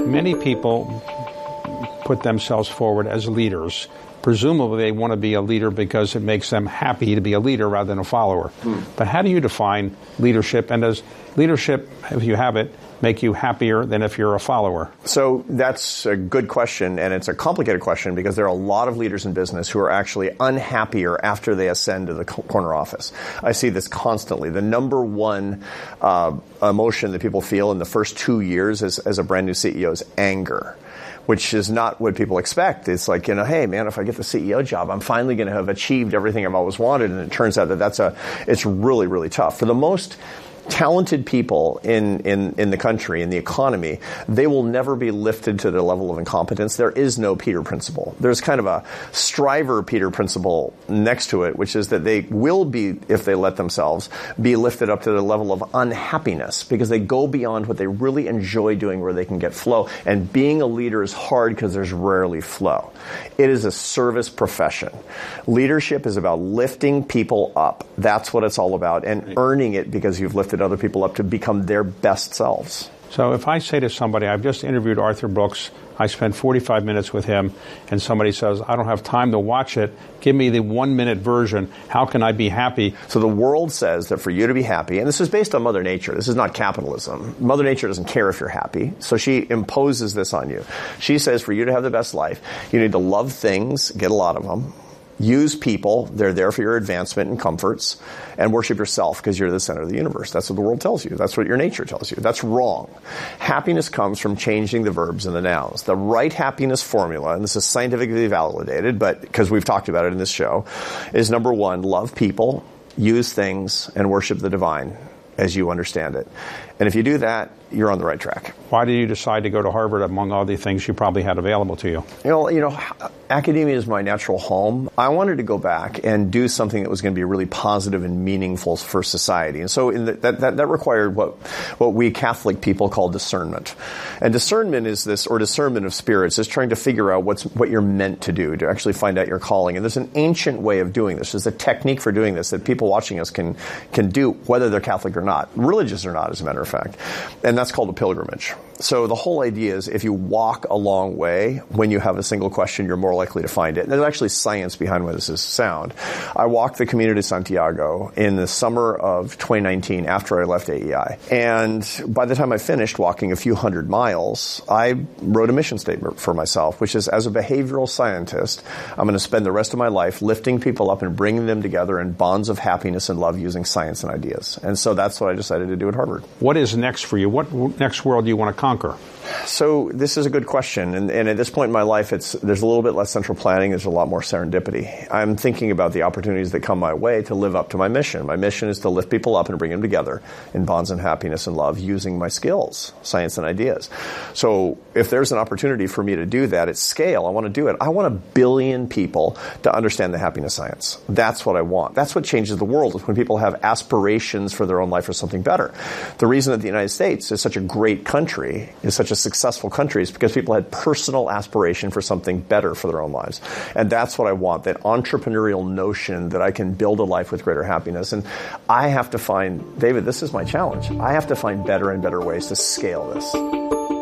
Many people put themselves forward as leaders. Presumably they want to be a leader because it makes them happy to be a leader rather than a follower. But how do you define leadership? And does leadership, if you have it, make you happier than if you're a follower? So that's a good question, and it's a complicated question because there are a lot of leaders in business who are actually unhappier after they ascend to the corner office. I see this constantly. The number one emotion that people feel in the first 2 years as a brand new CEO is anger, which is not what people expect. It's like, hey, man, if I get the CEO job, I'm finally going to have achieved everything I've always wanted. And it turns out that it's really, really tough. For the most talented people in the country, in the economy, they will never be lifted to the level of incompetence. There is no Peter principle. There's kind of a striver Peter principle next to it, which is that they will be, if they let themselves, be lifted up to the level of unhappiness because they go beyond what they really enjoy doing where they can get flow. And being a leader is hard because there's rarely flow. It is a service profession. Leadership is about lifting people up. That's what it's all about, and earning it because you've lifted other people up to become their best selves. So if I say to somebody, I've just interviewed Arthur Brooks, I spent 45 minutes with him, and somebody says, I don't have time to watch it, give me the 1-minute version, how can I be happy? So the world says that for you to be happy, and this is based on Mother Nature, this is not capitalism. Mother Nature doesn't care if you're happy, so she imposes this on you. She says for you to have the best life, you need to love things, get a lot of them, use people, they're there for your advancement and comforts, and worship yourself because you're the center of the universe. That's what the world tells you. That's what your nature tells you. That's wrong. Happiness comes from changing the verbs and the nouns. The right happiness formula, and this is scientifically validated, but because we've talked about it in this show, is number 1, love people, use things, and worship the divine as you understand it. And if you do that, you're on the right track. Why did you decide to go to Harvard among all the things you probably had available to you? You know, academia is my natural home. I wanted to go back and do something that was going to be really positive and meaningful for society. And so that required what we Catholic people call discernment. And discernment is this, or discernment of spirits, is trying to figure out what you're meant to do, to actually find out your calling. And there's an ancient way of doing this. There's a technique for doing this that people watching us can do, whether they're Catholic or not, religious or not, as a matter of fact. And that's called a pilgrimage. So the whole idea is if you walk a long way, when you have a single question, you're more likely to find it. And there's actually science behind why this is sound. I walked the Camino de Santiago in the summer of 2019 after I left AEI. And by the time I finished walking a few hundred miles, I wrote a mission statement for myself, which is, as a behavioral scientist, I'm going to spend the rest of my life lifting people up and bringing them together in bonds of happiness and love using science and ideas. And so that's what I decided to do at Harvard. What is next for you? What next world do you want to conquer? So this is a good question. And at this point in my life, there's a little bit less central planning. There's a lot more serendipity. I'm thinking about the opportunities that come my way to live up to my mission. My mission is to lift people up and bring them together in bonds of happiness and love using my skills, science and ideas. So if there's an opportunity for me to do that at scale, I want to do it. I want 1 billion people to understand the happiness science. That's what I want. That's what changes the world, is when people have aspirations for their own life or something better. The reason that the United States is such a great country, is such a successful country, is because people had personal aspiration for something better for their own lives. And that's what I want, that entrepreneurial notion that I can build a life with greater happiness. And I have to find, David, this is my challenge. I have to find better and better ways to scale this.